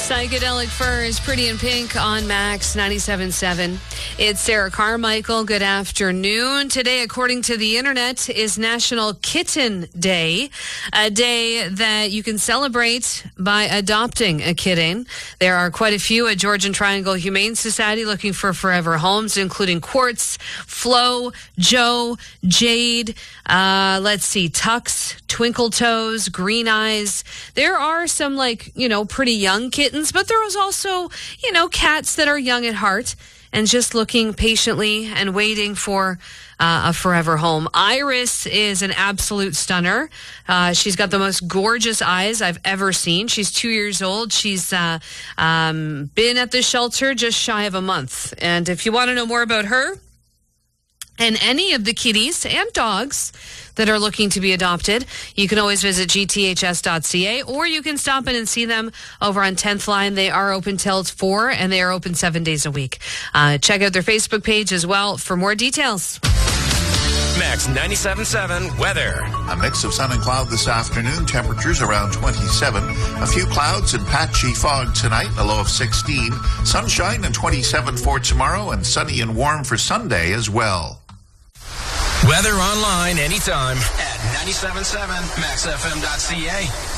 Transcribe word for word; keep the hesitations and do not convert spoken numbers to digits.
Psychedelic Fur is Pretty in Pink on Max ninety-seven point seven. It's Sarah Carmichael. Good afternoon. Today, according to the internet, is National Kitten Day, a day that you can celebrate by adopting a kitten. There are quite a few at Georgian Triangle Humane Society looking for forever homes, including Quartz, Flo, Joe, Jade, uh, let's see, Tux, Twinkle Toes, Green Eyes. There are some, like, you know, pretty young kittens, but there is also, you know, cats that are young at heart and just looking patiently and waiting for uh, a forever home. Iris is an absolute stunner. Uh, she's got the most gorgeous eyes I've ever seen. She's two years old. She's uh, um, been at the shelter just shy of a month. And if you want to know more about her and any of the kitties and dogs that are looking to be adopted, you can always visit G T H S dot C A, or you can stop in and see them over on tenth Line. They are open till four, and they are open seven days a week. Uh, check out their Facebook page as well for more details. Max ninety-seven point seven weather. A mix of sun and cloud this afternoon. Temperatures around twenty-seven. A few clouds and patchy fog tonight. A low of sixteen. Sunshine and twenty-seven for tomorrow, and sunny and warm for Sunday as well. Weather online anytime at ninety-seven point seven max f m dot c a.